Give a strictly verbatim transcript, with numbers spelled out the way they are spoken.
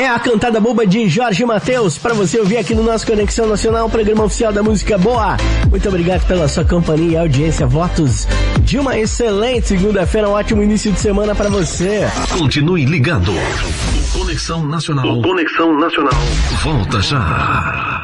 É a cantada boba de Jorge Mateus, para você ouvir aqui no nosso Conexão Nacional, programa oficial da música boa. Muito obrigado pela sua companhia e audiência. Votos de uma excelente segunda-feira, um ótimo início de semana para você. Continue ligado. Conexão Nacional. Conexão Nacional. Volta já.